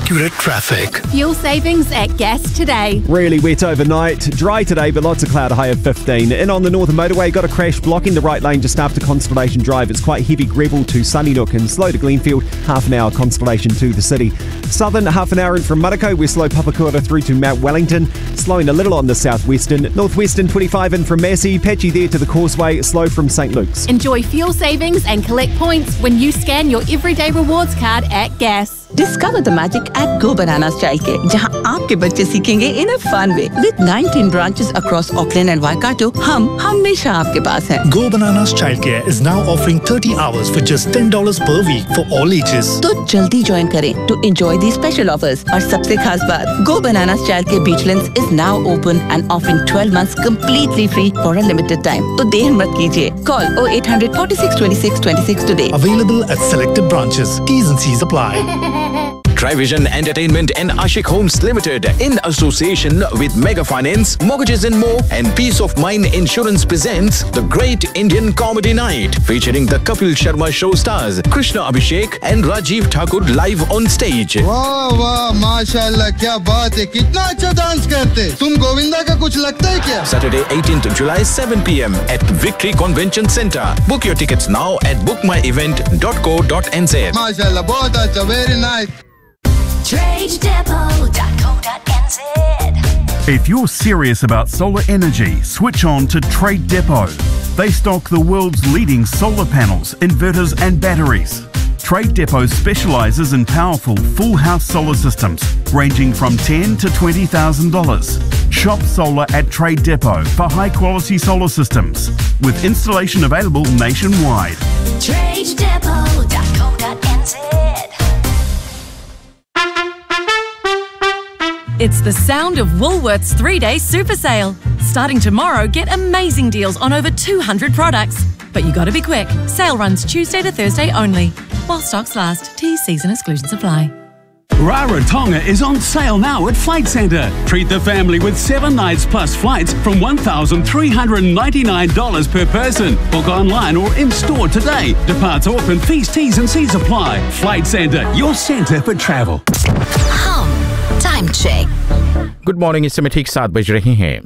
accurate traffic. Fuel savings at Gas today. Really wet overnight. Dry today, but lots of cloud, a high of 15. In on the Northern Motorway, got a crash blocking the right lane just after Constellation Drive. It's quite heavy Greville to Sunnyside and slow to Glenfield. Half an hour Constellation to the city. Southern, half an hour in from Manukau. We're slow Papakura through to Mount Wellington. Slowing a little on the southwestern. Northwestern, 25 in from Massey. Patchy there to the Causeway. Slow from St Luke's. Enjoy fuel savings and collect points when you scan your Everyday Rewards card at Gas. Discover the magic at Go Bananas Child Care, जहां आपके बच्चे सीखेंगे in a fun way. With 19 branches across Auckland and Waikato, हम हमेशा आपके पास हैं. Go Bananas Childcare is now offering 30 hours for just $10 per week for all ages. तो जल्दी ज्वाइन करें to enjoy these special offers. और सबसे खास बात, Go Bananas Child Care Beachlands is now open and offering 12 months completely free for a limited time. तो देर मत कीजिए. Call 0800 46 26 26 today. Available at selected branches. T's and C's apply. Trivision Entertainment and Ashik Homes Limited, in association with Mega Finance, Mortgages and More, and Peace of Mind Insurance presents the Great Indian Comedy Night, featuring the Kapil Sharma show stars Krishna Abhishek and Rajiv Thakur live on stage. वाह वाह माशाल्लाह क्या बात है कितना अच्छा dance करते तुम गोविंदा का कुछ लगता है क्या Saturday 18th July 7 p.m. at Victory Convention Centre. Book your tickets now at bookmyevent.co.nz. माशाल्लाह बहुत अच्छा very nice. TradeDepot.co.nz. If you're serious about solar energy, switch on to Trade Depot. They stock the world's leading solar panels, inverters and batteries. Trade Depot specialises in powerful full house solar systems ranging from $10,000 to $20,000. Shop solar at Trade Depot for high quality solar systems with installation available nationwide. TradeDepot.co.nz. It's the sound of Woolworths 3-day super sale. Starting tomorrow, get amazing deals on over 200 products. But you gotta be quick. Sale runs Tuesday to Thursday only. While stocks last. T/Cs and exclusions apply. Rarotonga is on sale now at Flight Centre. Treat the family with 7 nights plus flights from $1,399 per person. Book online or in-store today. Departs open, fees, T's and C's apply. Flight Centre, your centre for travel. Time check. Good morning, इस समय ठीक 7 बज रहे हैं.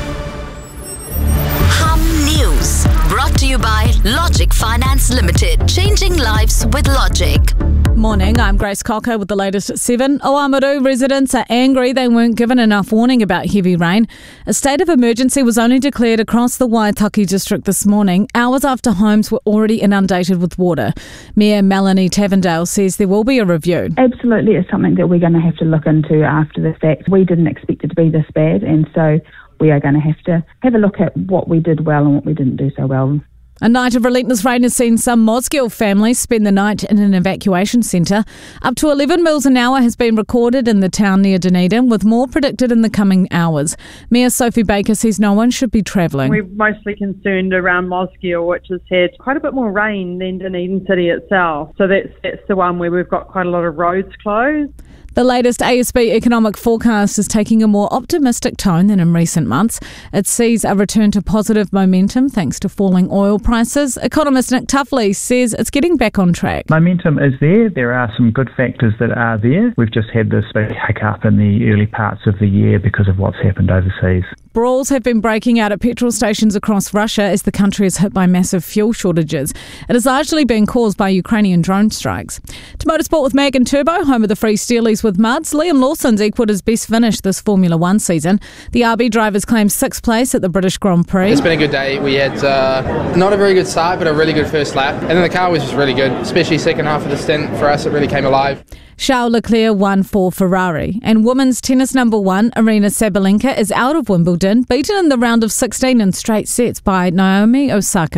Hum News. Brought to you by Logic Finance Limited. Changing lives with Logic. Morning, I'm Grace Cocker with the latest at 7. Oamaru residents are angry they weren't given enough warning about heavy rain. A state of emergency was only declared across the Waitaki district this morning, hours after homes were already inundated with water. Mayor Melanie Tavendale says there will be a review. Absolutely, it's something that we're going to have to look into after the fact. We didn't expect it to be this bad, and so we are going to have a look at what we did well and what we didn't do so well. A night of relentless rain has seen some Mosgiel families spend the night in an evacuation centre. Up to 11 mils an hour has been recorded in the town near Dunedin, with more predicted in the coming hours. Mayor Sophie Baker says no one should be travelling. We're mostly concerned around Mosgiel, which has had quite a bit more rain than Dunedin City itself. So that's the one where we've got quite a lot of roads closed. The latest ASB economic forecast is taking a more optimistic tone than in recent months. It sees a return to positive momentum thanks to falling oil prices. Economist Nick Tuffley says it's getting back on track. Momentum is there. There are some good factors that are there. We've just had this big hiccup in the early parts of the year because of what's happened overseas. Brawls have been breaking out at petrol stations across Russia as the country is hit by massive fuel shortages. It has largely been caused by Ukrainian drone strikes. To motorsport with Mag and Turbo, home of the Free Steelies with Muds. Liam Lawson's equalled his best finish this Formula One season. The RB drivers claimed 6th place at the British Grand Prix. It's been a good day. We had not a very good start, but a really good first lap. And then the car was just really good, especially second half of the stint. For us, it really came alive. Charles Leclerc won for Ferrari. And women's tennis number 1, Aryna Sabalenka, is out of Wimbledon, beaten in the round of 16 in straight sets by Naomi Osaka.